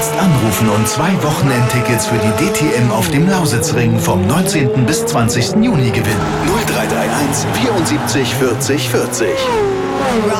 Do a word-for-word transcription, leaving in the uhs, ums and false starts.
Jetzt anrufen und zwei Wochenendtickets für die D T M auf dem Lausitzring vom neunzehnten bis zwanzigsten Juni gewinnen. null drei drei eins vierundsiebzig vierzig vierzig.